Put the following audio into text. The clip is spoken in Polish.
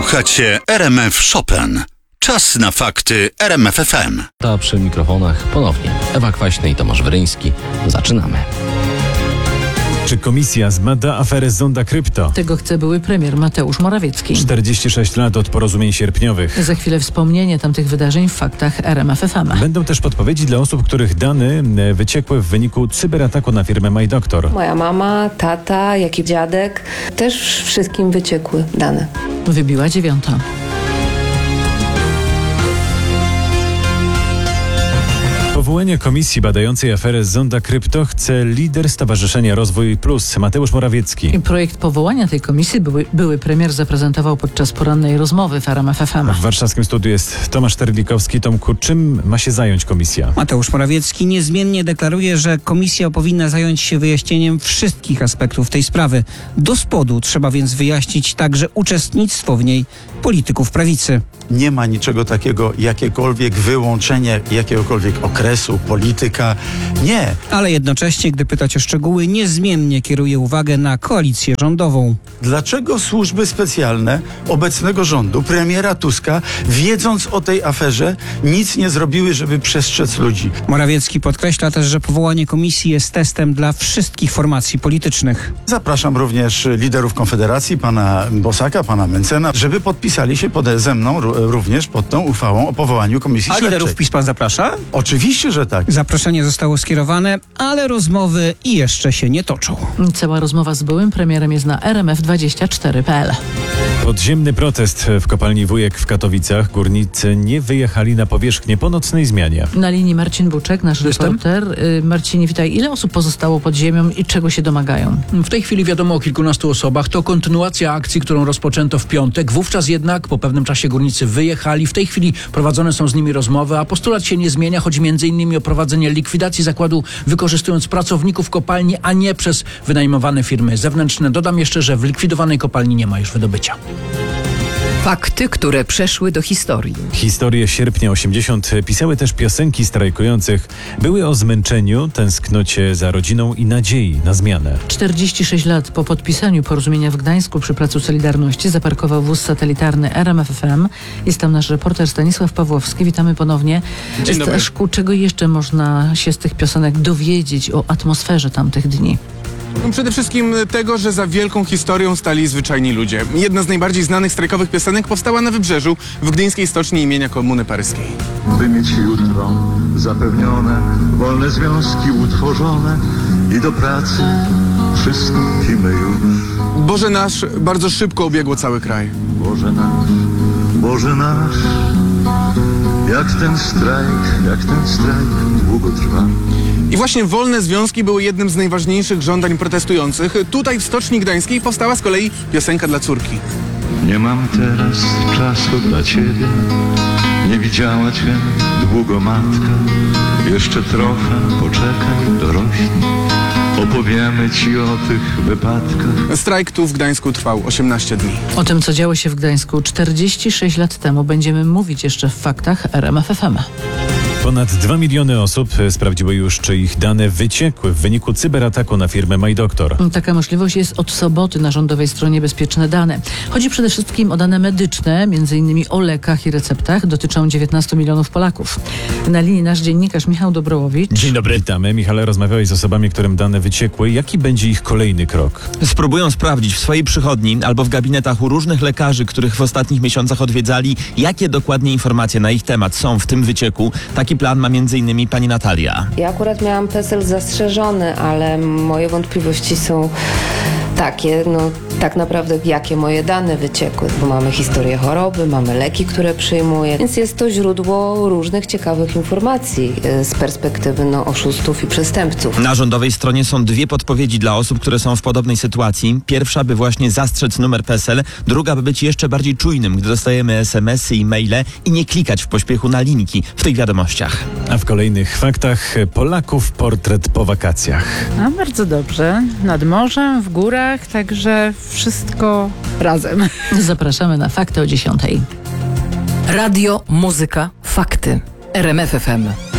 Słuchacie RMF Chopin. Czas na fakty RMF FM. A przy mikrofonach ponownie Ewa Kwaśna i Tomasz Weryński. Zaczynamy. Czy komisja zbada aferę Zonda Krypto? Tego chce były premier Mateusz Morawiecki. 46 lat od porozumień sierpniowych. Za chwilę wspomnienie tamtych wydarzeń w faktach RMF FM. Będą też podpowiedzi dla osób, których dane wyciekły w wyniku cyberataku na firmę MyDoctor. Moja mama, tata, jak i dziadek, też wszystkim wyciekły dane. Wybiła 9. Powołanie komisji badającej aferę Zonda Krypto chce lider Stowarzyszenia Rozwój Plus Mateusz Morawiecki. Projekt powołania tej komisji były premier zaprezentował podczas porannej rozmowy w RMF FM. W warszawskim studiu jest Tomasz Terlikowski. Tomku, czym ma się zająć komisja? Mateusz Morawiecki niezmiennie deklaruje, że komisja powinna zająć się wyjaśnieniem wszystkich aspektów tej sprawy. Do spodu trzeba więc wyjaśnić także uczestnictwo w niej polityków prawicy. Nie ma niczego takiego, jakiekolwiek wyłączenie jakiegokolwiek okresu, polityka. Nie. Ale jednocześnie, gdy pytać o szczegóły, niezmiennie kieruje uwagę na koalicję rządową. Dlaczego służby specjalne obecnego rządu, premiera Tuska, wiedząc o tej aferze, nic nie zrobiły, żeby przestrzec ludzi? Morawiecki podkreśla też, że powołanie komisji jest testem dla wszystkich formacji politycznych. Zapraszam również liderów Konfederacji, pana Bosaka, pana Mencena, żeby podpisali się ze mną również pod tą uchwałą o powołaniu komisji śledczej. liderów PiS pan zaprasza? Oczywiście, że tak. Zaproszenie zostało skierowane, ale rozmowy jeszcze się nie toczą. Cała rozmowa z byłym premierem jest na rmf24.pl. Podziemny protest w kopalni Wujek w Katowicach. Górnicy nie wyjechali na powierzchnię po nocnej zmianie. Na linii Marcin Buczek, nasz reporter. Marcinie, witaj. Ile osób pozostało pod ziemią i czego się domagają? W tej chwili wiadomo o kilkunastu osobach. To kontynuacja akcji, którą rozpoczęto w piątek. Wówczas jednak po pewnym czasie górnicy wyjechali. W tej chwili prowadzone są z nimi rozmowy, a postulat się nie zmienia. Chodzi m.in. o prowadzenie likwidacji zakładu, wykorzystując pracowników kopalni, a nie przez wynajmowane firmy zewnętrzne. Dodam jeszcze, że w likwidowanej kopalni nie ma już wydobycia. Fakty, które przeszły do historii. Historie sierpnia 80 pisały też piosenki strajkujących. Były o zmęczeniu, tęsknocie za rodziną i nadziei na zmianę. 46 lat po podpisaniu porozumienia w Gdańsku przy Placu Solidarności zaparkował wóz satelitarny RMF FM. Jest tam nasz reporter Stanisław Pawłowski. Witamy ponownie. Dzień dobry. Staszku, czego jeszcze można się z tych piosenek dowiedzieć o atmosferze tamtych dni? No przede wszystkim tego, że za wielką historią stali zwyczajni ludzie. Jedna z najbardziej znanych strajkowych piosenek powstała na Wybrzeżu, w gdyńskiej stoczni imienia Komuny Paryskiej. By mieć jutro zapewnione, wolne związki utworzone i do pracy przystąpimy już. Boże nasz bardzo szybko obiegło cały kraj. Boże nasz, jak ten strajk długo trwa. I właśnie wolne związki były jednym z najważniejszych żądań protestujących. Tutaj w Stoczni Gdańskiej powstała z kolei piosenka dla córki. Nie mam teraz czasu dla ciebie, nie widziała cię długo matka. Jeszcze trochę poczekaj, dorośnij, opowiemy ci o tych wypadkach. Strajk tu w Gdańsku trwał 18 dni. O tym, co działo się w Gdańsku 46 lat temu, będziemy mówić jeszcze w faktach RMF FM. Ponad 2 miliony osób sprawdziły już, czy ich dane wyciekły w wyniku cyberataku na firmę MyDoctor. Taka możliwość jest od soboty na rządowej stronie Bezpieczne Dane. Chodzi przede wszystkim o dane medyczne, m.in. o lekach i receptach. Dotyczą 19 milionów Polaków. Na linii nasz dziennikarz Michał Dobrołowicz. Dzień dobry. Witamy. Michale, rozmawiałeś z osobami, którym dane wyciekły. Jaki będzie ich kolejny krok? Spróbują sprawdzić w swojej przychodni albo w gabinetach u różnych lekarzy, których w ostatnich miesiącach odwiedzali, jakie dokładnie informacje na ich temat są w tym wycieku. Taki plan ma m.in. pani Natalia. Ja akurat miałam PESEL zastrzeżony, ale moje wątpliwości są takie, tak naprawdę jakie moje dane wyciekły, bo mamy historię choroby, mamy leki, które przyjmuję, więc jest to źródło różnych ciekawych informacji z perspektywy oszustów i przestępców. Na rządowej stronie są dwie podpowiedzi dla osób, które są w podobnej sytuacji. Pierwsza, by właśnie zastrzec numer PESEL, druga, by być jeszcze bardziej czujnym, gdy dostajemy SMS-y i maile i nie klikać w pośpiechu na linki w tych wiadomościach. A w kolejnych faktach Polaków portret po wakacjach. A bardzo dobrze. Nad morzem, w górach, także wszystko razem. Zapraszamy na fakty o 10:00. Radio, muzyka, fakty. RMF FM.